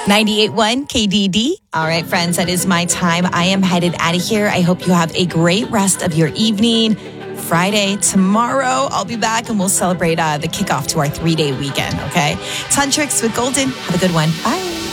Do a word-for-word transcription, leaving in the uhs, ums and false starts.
ninety-eight point one K D D. All right, friends, that is my time. I am headed out of here. I hope you have a great rest of your evening. Friday, tomorrow, I'll be back and we'll celebrate uh, the kickoff to our three-day weekend, okay? It's Huntrix with Golden. Have a good one. Bye.